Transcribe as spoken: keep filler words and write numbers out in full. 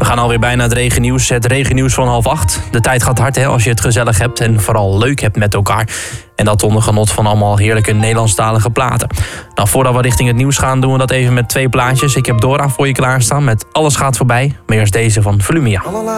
gaan alweer bijna het regennieuws. Het regennieuws van half acht. De tijd gaat hard hè, als je het gezellig hebt en vooral leuk hebt met elkaar. En dat onder genot van allemaal heerlijke Nederlandstalige platen. Nou, voordat we richting het nieuws gaan, doen we dat even met twee plaatjes. Ik heb Dora voor je klaarstaan met Alles gaat voorbij. Maar eerst deze van Volumia.